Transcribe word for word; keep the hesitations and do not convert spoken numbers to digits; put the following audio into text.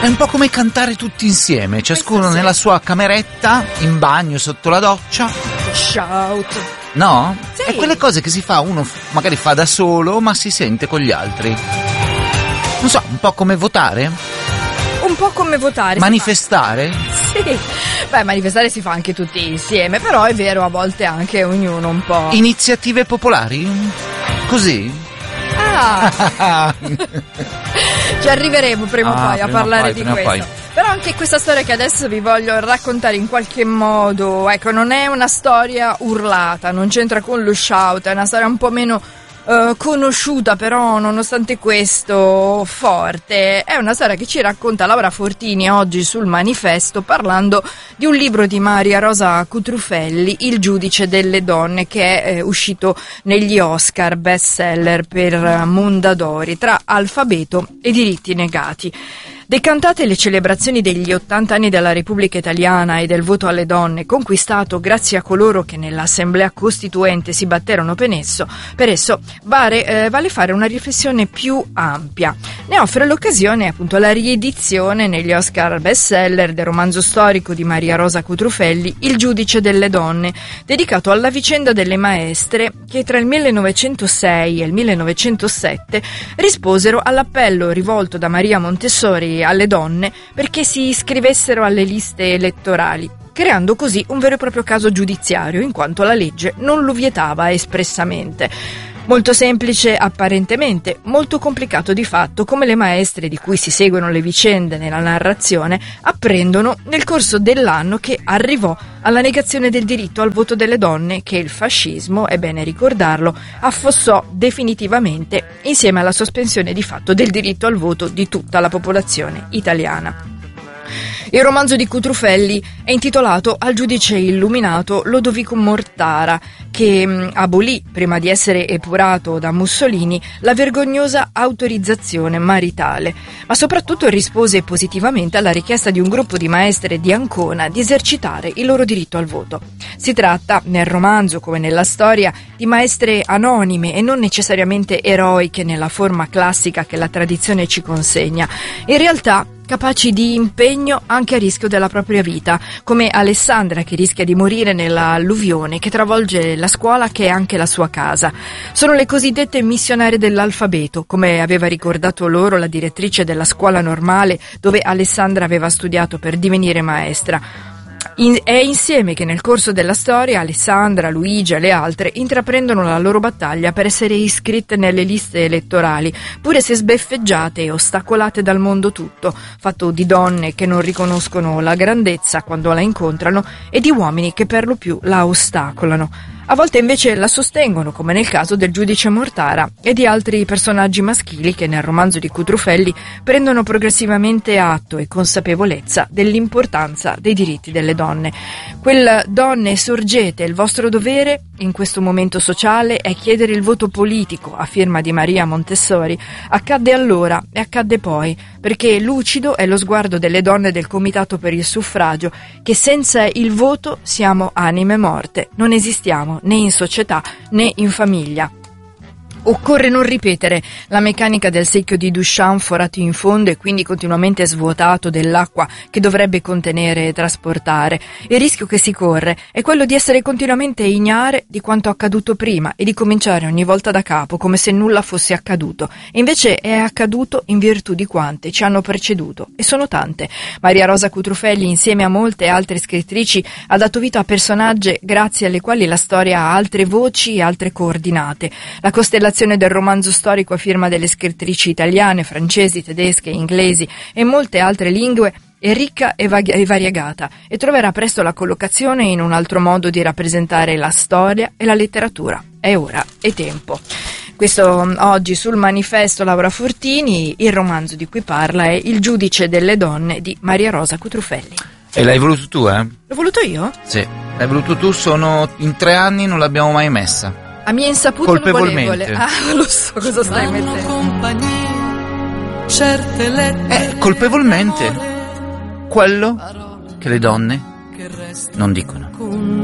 È un po' come cantare tutti insieme, ciascuno sì. nella sua cameretta, in bagno, sotto la doccia. Shout. No? Sì. È quelle cose che si fa, uno magari fa da solo, ma si sente con gli altri. Non so, un po' come votare? Un po' come votare. Manifestare? Sì. Beh, manifestare si fa anche tutti insieme, però è vero, a volte anche ognuno un po'. Iniziative popolari? Così? Ah! Ci arriveremo prima o ah, poi a prima parlare poi, di prima questo. poi. Però anche questa storia che adesso vi voglio raccontare in qualche modo, ecco, non è una storia urlata, non c'entra con lo shout, è una storia un po' meno uh, conosciuta, però nonostante questo forte. È una storia che ci racconta Laura Fortini oggi sul Manifesto, parlando di un libro di Maria Rosa Cutrufelli, Il giudice delle donne, che è eh, uscito negli Oscar bestseller per Mondadori, tra alfabeto e diritti negati. Decantate le celebrazioni degli ottanta anni della Repubblica Italiana e del voto alle donne, conquistato grazie a coloro che nell'Assemblea Costituente si batterono per esso, per esso vale, eh, vale fare una riflessione più ampia. Ne offre l'occasione appunto la riedizione negli Oscar bestseller del romanzo storico di Maria Rosa Cutrufelli, Il giudice delle donne, dedicato alla vicenda delle maestre che tra il millenovecentosei e il millenovecentosette risposero all'appello rivolto da Maria Montessori alle donne perché si iscrivessero alle liste elettorali, creando così un vero e proprio caso giudiziario, in quanto la legge non lo vietava espressamente. Molto semplice apparentemente, molto complicato di fatto, come le maestre di cui si seguono le vicende nella narrazione apprendono nel corso dell'anno che arrivò alla negazione del diritto al voto delle donne che il fascismo, è bene ricordarlo, affossò definitivamente insieme alla sospensione di fatto del diritto al voto di tutta la popolazione italiana. Il romanzo di Cutrufelli è intitolato Al giudice illuminato Lodovico Mortara, che mh, abolì, prima di essere epurato da Mussolini, la vergognosa autorizzazione maritale, ma soprattutto rispose positivamente alla richiesta di un gruppo di maestre di Ancona di esercitare il loro diritto al voto. Si tratta, nel romanzo come nella storia, di maestre anonime e non necessariamente eroiche nella forma classica che la tradizione ci consegna. In realtà, capaci di impegno anche a rischio della propria vita, come Alessandra che rischia di morire nella alluvione che travolge la scuola che è anche la sua casa. Sono le cosiddette missionarie dell'alfabeto, come aveva ricordato loro la direttrice della scuola normale dove Alessandra aveva studiato per divenire maestra. In, è insieme che nel corso della storia Alessandra, Luigi e le altre intraprendono la loro battaglia per essere iscritte nelle liste elettorali, pure se sbeffeggiate e ostacolate dal mondo tutto, fatto di donne che non riconoscono la grandezza quando la incontrano e di uomini che per lo più la ostacolano. A volte invece la sostengono, come nel caso del giudice Mortara e di altri personaggi maschili che nel romanzo di Cutrufelli prendono progressivamente atto e consapevolezza dell'importanza dei diritti delle donne. Quel donne sorgete, il vostro dovere in questo momento sociale è chiedere il voto politico, a firma di Maria Montessori, accadde allora e accadde poi, perché lucido è lo sguardo delle donne del Comitato per il Suffragio, che senza il voto siamo anime morte, non esistiamo né in società né in famiglia. Occorre non ripetere la meccanica del secchio di Duchamp forato in fondo e quindi continuamente svuotato dell'acqua che dovrebbe contenere e trasportare. Il rischio che si corre è quello di essere continuamente ignare di quanto accaduto prima e di cominciare ogni volta da capo come se nulla fosse accaduto. E invece è accaduto in virtù di quante ci hanno preceduto, e sono tante. Maria Rosa Cutrufelli, insieme a molte altre scrittrici, ha dato vita a personaggi grazie alle quali la storia ha altre voci e altre coordinate. La costellazione del romanzo storico a firma delle scrittrici italiane, francesi, tedesche, inglesi e molte altre lingue è ricca e, vag- e variegata e troverà presto la collocazione in un altro modo di rappresentare la storia e la letteratura. È ora, è tempo. Questo oggi sul Manifesto Laura Fortini, il romanzo di cui parla è Il giudice delle donne di Maria Rosa Cutrufelli. E l'hai voluto tu, eh? L'ho voluto io? Sì, l'hai voluto tu, sono in tre anni non l'abbiamo mai messa. A mia insaputa colpevolmente. Ah, lo so cosa stai mettendo. Eh, colpevolmente. Quello che le donne non dicono.